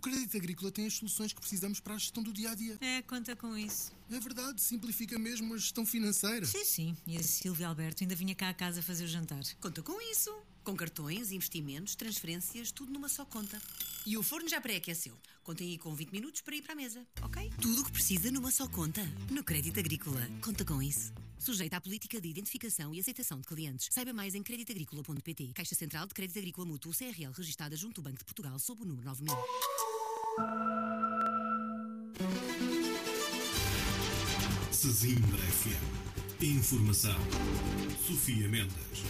Crédito Agrícola tem as soluções que precisamos para a gestão do dia-a-dia. Conta com isso. É verdade, simplifica mesmo a gestão financeira. Sim. E a Silvia Alberto ainda vinha cá a casa fazer o jantar. Conta com isso. Com cartões, investimentos, transferências, tudo numa só conta. E o forno já pré-aqueceu. Contem aí com 20 minutos para ir para a mesa, ok? Tudo o que precisa numa só conta. No Crédito Agrícola. Conta com isso. Sujeita à política de identificação e aceitação de clientes. Saiba mais em creditagricola.pt. Caixa Central de Crédito Agrícola Mútuo CRL, registada junto ao Banco de Portugal sob o número 9000. Sesimbra FM. Informação. Sofia Mendes.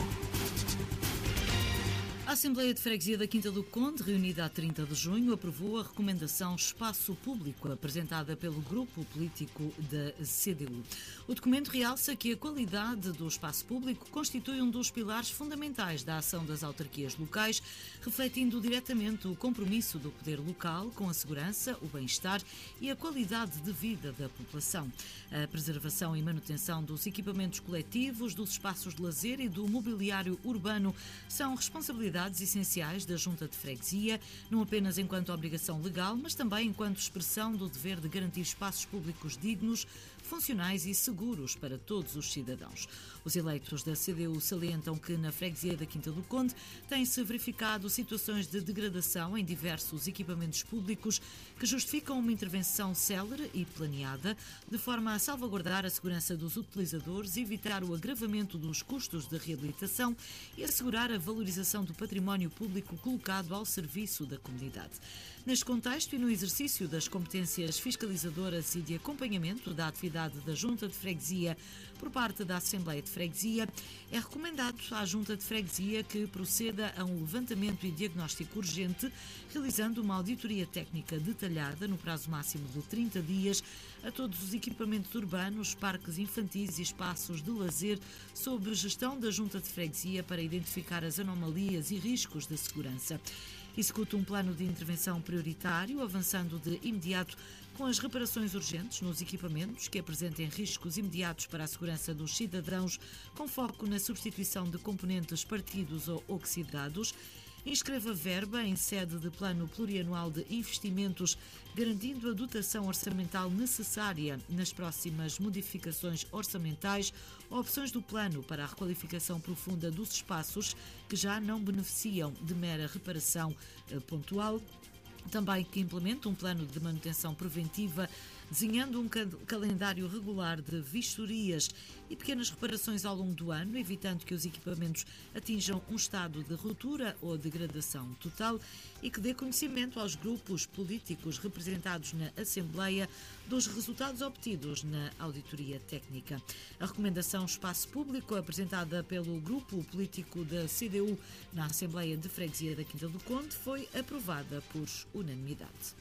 A Assembleia de Freguesia da Quinta do Conde, reunida a 30 de junho, aprovou a recomendação Espaço Público, apresentada pelo grupo político da CDU. O documento realça que a qualidade do espaço público constitui um dos pilares fundamentais da ação das autarquias locais, refletindo diretamente o compromisso do poder local com a segurança, o bem-estar e a qualidade de vida da população. A preservação e manutenção dos equipamentos coletivos, dos espaços de lazer e do mobiliário urbano são responsabilidades essenciais da Junta de Freguesia, não apenas enquanto obrigação legal, mas também enquanto expressão do dever de garantir espaços públicos dignos, funcionais e seguros para todos os cidadãos. Os eleitos da CDU salientam que na Freguesia da Quinta do Conde têm-se verificado situações de degradação em diversos equipamentos públicos que justificam uma intervenção célere e planeada, de forma a salvaguardar a segurança dos utilizadores, evitar o agravamento dos custos de reabilitação e assegurar a valorização do património público colocado ao serviço da comunidade. Neste contexto e no exercício das competências fiscalizadoras e de acompanhamento da atividade da Junta de Freguesia por parte da Assembleia de Freguesia, é recomendado à Junta de Freguesia que proceda a um levantamento e diagnóstico urgente, realizando uma auditoria técnica detalhada no prazo máximo de 30 dias a todos os equipamentos urbanos, parques infantis e espaços de lazer sob gestão da Junta de Freguesia para identificar as anomalias e riscos de segurança. Executa um plano de intervenção prioritário, avançando de imediato com as reparações urgentes nos equipamentos que apresentem riscos imediatos para a segurança dos cidadãos, com foco na substituição de componentes partidos ou oxidados. Inscreva verba em sede de plano plurianual de investimentos, garantindo a dotação orçamental necessária nas próximas modificações orçamentais, opções do plano para a requalificação profunda dos espaços que já não beneficiam de mera reparação pontual. Também que implementa um plano de manutenção preventiva, desenhando um calendário regular de vistorias e pequenas reparações ao longo do ano, evitando que os equipamentos atinjam um estado de ruptura ou degradação total, e que dê conhecimento aos grupos políticos representados na Assembleia dos resultados obtidos na auditoria técnica. A recomendação Espaço Público, apresentada pelo grupo político da CDU na Assembleia de Freguesia da Quinta do Conde, foi aprovada por unanimidade.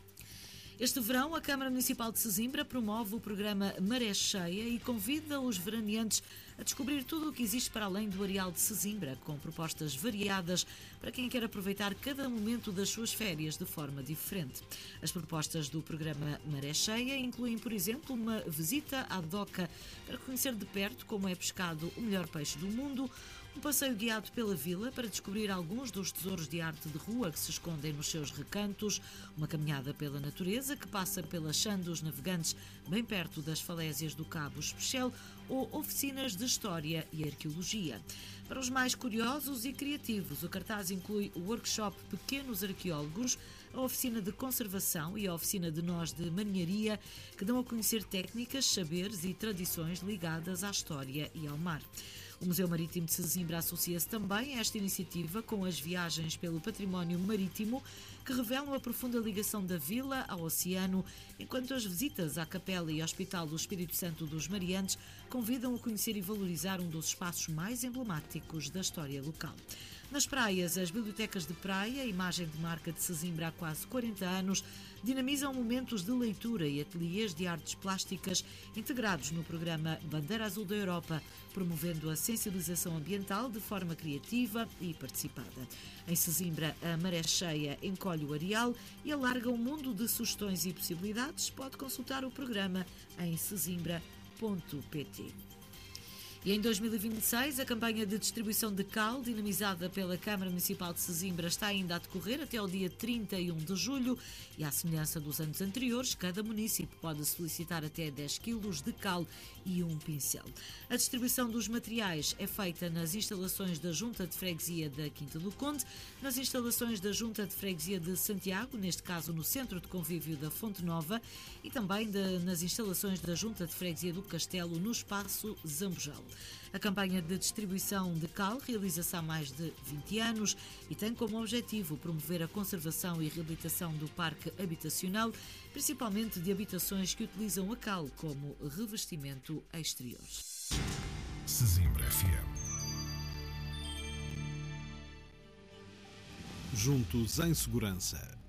Este verão, a Câmara Municipal de Sesimbra promove o programa Maré Cheia e convida os veraneantes a descobrir tudo o que existe para além do areal de Sesimbra, com propostas variadas para quem quer aproveitar cada momento das suas férias de forma diferente. As propostas do programa Maré Cheia incluem, por exemplo, uma visita à doca para conhecer de perto como é pescado o melhor peixe do mundo, um passeio guiado pela vila para descobrir alguns dos tesouros de arte de rua que se escondem nos seus recantos, uma caminhada pela natureza que passa pela Chã dos Navegantes, bem perto das falésias do Cabo Especial, ou oficinas de História e Arqueologia. Para os mais curiosos e criativos, o cartaz inclui o workshop Pequenos Arqueólogos, a oficina de conservação e a oficina de nós de marinharia, que dão a conhecer técnicas, saberes e tradições ligadas à história e ao mar. O Museu Marítimo de Sesimbra associa-se também a esta iniciativa com as viagens pelo património marítimo, que revelam a profunda ligação da vila ao oceano, enquanto as visitas à Capela e Hospital do Espírito Santo dos Mariantes convidam a conhecer e valorizar um dos espaços mais emblemáticos da história local. Nas praias, as bibliotecas de praia, imagem de marca de Sesimbra há quase 40 anos, dinamizam momentos de leitura e ateliês de artes plásticas integrados no programa Bandeira Azul da Europa, promovendo a sensibilização ambiental de forma criativa e participada. Em Sesimbra, a Maré Cheia encolhe o areal e alarga um mundo de sugestões e possibilidades. Pode consultar o programa em sesimbra.pt. E em 2026, a campanha de distribuição de cal, dinamizada pela Câmara Municipal de Sesimbra, está ainda a decorrer até ao dia 31 de julho e, à semelhança dos anos anteriores, cada município pode solicitar até 10 quilos de cal e um pincel. A distribuição dos materiais é feita nas instalações da Junta de Freguesia da Quinta do Conde, nas instalações da Junta de Freguesia de Santiago, neste caso no Centro de Convívio da Fonte Nova, e também nas instalações da Junta de Freguesia do Castelo, no Espaço Zambojal. A campanha de distribuição de cal realiza-se há mais de 20 anos e tem como objetivo promover a conservação e reabilitação do parque habitacional, principalmente de habitações que utilizam a cal como revestimento exterior. Sesimbra FM. Juntos em segurança.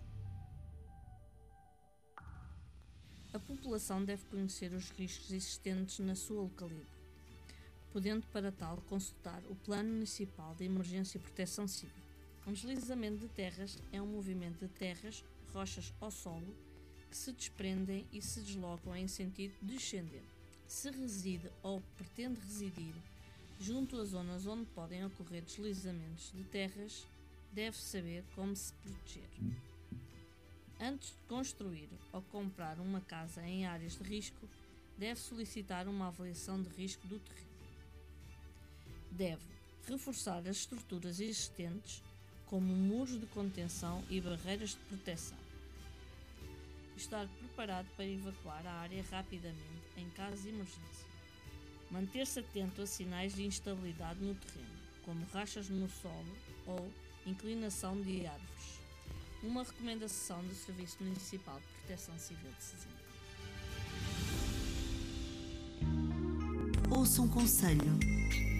A população deve conhecer os riscos existentes na sua localidade, podendo para tal consultar o Plano Municipal de Emergência e Proteção Civil. Um deslizamento de terras é um movimento de terras, rochas ou solo que se desprendem e se deslocam em sentido descendente. Se reside ou pretende residir junto a zonas onde podem ocorrer deslizamentos de terras, deve saber como se proteger. Antes de construir ou comprar uma casa em áreas de risco, deve solicitar uma avaliação de risco do terreno. Deve reforçar as estruturas existentes, como muros de contenção e barreiras de proteção. Estar preparado para evacuar a área rapidamente em caso de emergência. Manter-se atento a sinais de instabilidade no terreno, como rachas no solo ou inclinação de árvores. Uma recomendação do Serviço Municipal de Proteção Civil de Sesimbra. Ouça um conselho.